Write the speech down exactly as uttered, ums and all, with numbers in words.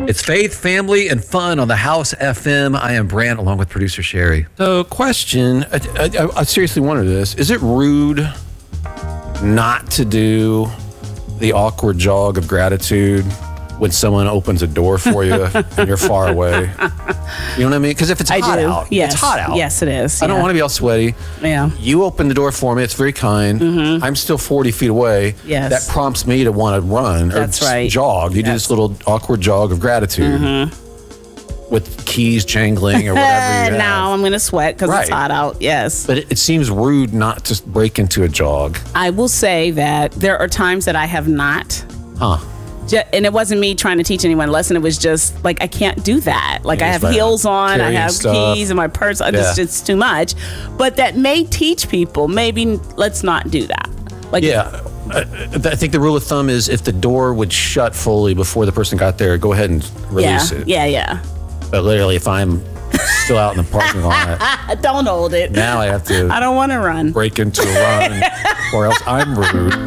It's faith, family, and fun on the House F M. I am Brant, along with producer Sherry. So, question, I, I, I seriously wonder this. Is it rude not to do the awkward jog of gratitude when someone opens a door for you and you're far away? You know what I mean? Because if it's I hot do. out, Yes. it's hot out. Yes, it is. I don't Yeah. want to be all sweaty. Yeah. You open the door for me. It's very kind. Mm-hmm. I'm still forty feet away. Yes. That prompts me to want to run or That's just right. jog. You do Yes. this little awkward jog of gratitude Mm-hmm. with keys jangling or whatever you have. Now I'm going to sweat because Right. it's hot out. Yes. But it, it seems rude not to break into a jog. I will say that there are times that I have not. Huh. Ju- And it wasn't me trying to teach anyone a lesson. It was just like, I can't do that. Like, Yeah, I it's have like heels on, I carrying have stuff. keys in my purse. I just, Yeah. it's too much. But that may teach people, maybe let's not do that. Like, Yeah. I, I think the rule of thumb is if the door would shut fully before the person got there, go ahead and yeah, release it. yeah, yeah. But literally, if I'm still out in the parking lot, Don't hold it. now I have to I don't want to run. break into a run or else I'm rude.